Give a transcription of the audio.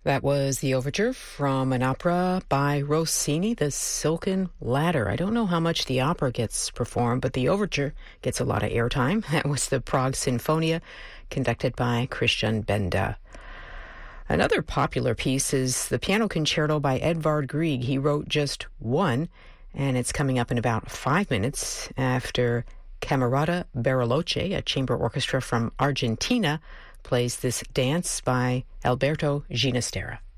That was the overture from an opera by Rossini, The Silken Ladder. I don't know how much the opera gets performed, but the overture gets a lot of airtime. That was the Prague Sinfonia, conducted by Christian Benda. Another popular piece is the piano concerto by Edvard Grieg. He wrote just one, and it's coming up in about 5 minutes after Camerata Bariloche, a chamber orchestra from Argentina, plays this dance by Alberto Ginastera.